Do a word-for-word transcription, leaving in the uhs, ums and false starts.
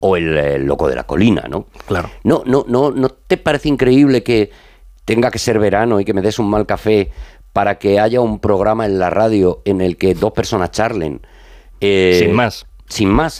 o el, el loco de la colina, ¿no? Claro. No, no, no, ¿no te parece increíble que tenga que ser verano y que me des un mal café para que haya un programa en la radio en el que dos personas charlen? Eh, Sin más. Sin más.